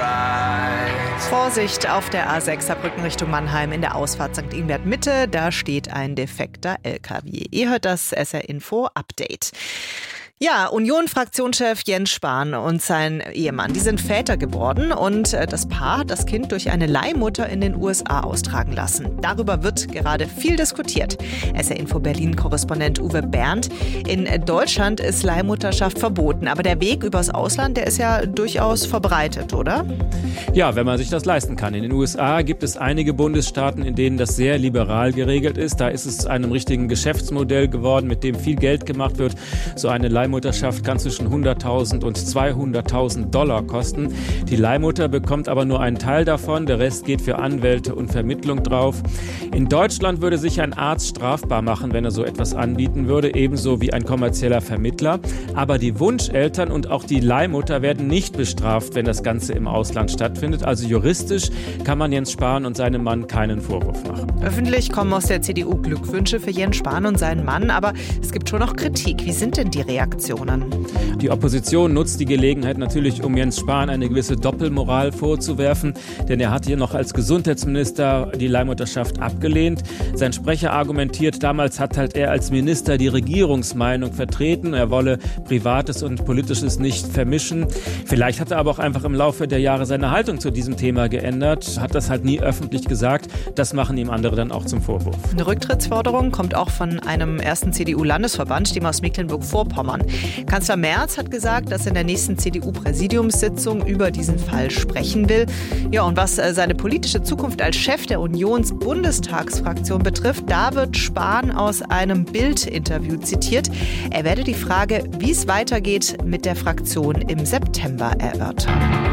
Vorsicht auf der A6 Saarbrücken Richtung Mannheim in der Ausfahrt St. Ingbert Mitte. Da steht ein defekter LKW. Ihr hört das SR Info Update. Ja, Union-Fraktionschef Jens Spahn und sein Ehemann, die sind Väter geworden und das Paar hat das Kind durch eine Leihmutter in den USA austragen lassen. Darüber wird gerade viel diskutiert. SR-Info Berlin-Korrespondent Uwe Berndt. In Deutschland ist Leihmutterschaft verboten, aber der Weg übers Ausland, der ist ja durchaus verbreitet, oder? Ja, wenn man sich das leisten kann. In den USA gibt es einige Bundesstaaten, in denen das sehr liberal geregelt ist. Da ist es zu einem richtigen Geschäftsmodell geworden, mit dem viel Geld gemacht wird. So eine Leihmutterschaft kann zwischen 100.000 und 200.000 Dollar kosten. Die Leihmutter bekommt aber nur einen Teil davon. Der Rest geht für Anwälte und Vermittlung drauf. In Deutschland würde sich ein Arzt strafbar machen, wenn er so etwas anbieten würde, ebenso wie ein kommerzieller Vermittler. Aber die Wunscheltern und auch die Leihmutter werden nicht bestraft, wenn das Ganze im Ausland stattfindet. Also juristisch kann man Jens Spahn und seinem Mann keinen Vorwurf machen. Öffentlich kommen aus der CDU Glückwünsche für Jens Spahn und seinen Mann, aber es gibt schon noch Kritik. Wie sind denn die Reaktionen? Die Opposition nutzt die Gelegenheit natürlich, um Jens Spahn eine gewisse Doppelmoral vorzuwerfen, denn er hat hier noch als Gesundheitsminister die Leihmutterschaft abgelehnt. Sein Sprecher argumentiert, damals hat halt er als Minister die Regierungsmeinung vertreten, er wolle Privates und Politisches nicht vermischen. Vielleicht hat er aber auch einfach im Laufe der Jahre seine Haltung zu diesem Thema geändert, hat das halt nie öffentlich gesagt. Das machen ihm andere dann auch zum Vorwurf. Eine Rücktrittsforderung kommt auch von einem ersten CDU-Landesverband, dem aus Mecklenburg-Vorpommern. Kanzler Merz hat gesagt, dass er in der nächsten CDU-Präsidiumssitzung über diesen Fall sprechen will. Ja, und was seine politische Zukunft als Chef der Unions-Bundestagsfraktion betrifft, da wird Spahn aus einem Bild-Interview zitiert. Er werde die Frage, wie es weitergeht, mit der Fraktion im September erörtern.